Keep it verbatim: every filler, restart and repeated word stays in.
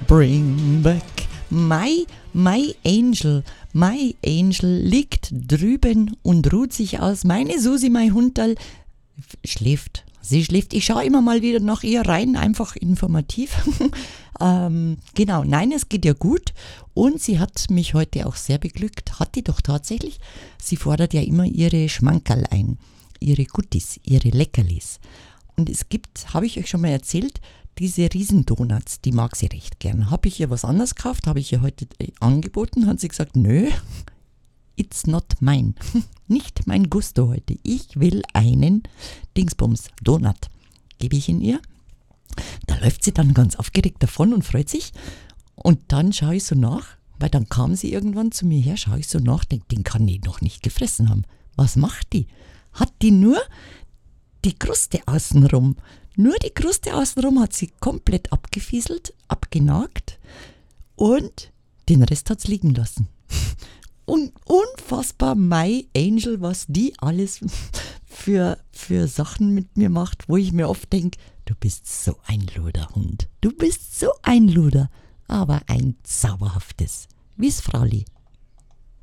Bring back my, my Angel. My Angel liegt drüben und ruht sich aus. Meine Susi, mein Hunderl, schläft. Sie schläft. Ich schaue immer mal wieder nach ihr rein, einfach informativ. ähm, genau, nein, es geht ihr gut. Und sie hat mich heute auch sehr beglückt. Hat die doch tatsächlich. Sie fordert ja immer ihre Schmankerl ein. Ihre Guttis, ihre Leckerlis. Und es gibt, habe ich euch schon mal erzählt, diese Riesendonuts, die mag sie recht gern. Habe ich ihr was anderes gekauft, habe ich ihr heute angeboten, hat sie gesagt, nö, it's not mine. Nicht mein Gusto heute. Ich will einen Dingsbums Donut. Gebe ich ihn ihr. Da läuft sie dann ganz aufgeregt davon und freut sich. Und dann schaue ich so nach, weil dann kam sie irgendwann zu mir her, schaue ich so nach, denke, den kann die noch nicht gefressen haben. Was macht die? Hat die nur die Kruste außenrum? Nur die Kruste außenrum hat sie komplett abgefieselt, abgenagt und den Rest hat sie liegen lassen. Und unfassbar, My Angel, was die alles für, für Sachen mit mir macht, wo ich mir oft denke, du bist so ein Luderhund. Du bist so ein Luder, aber ein zauberhaftes. Wie's Frauli?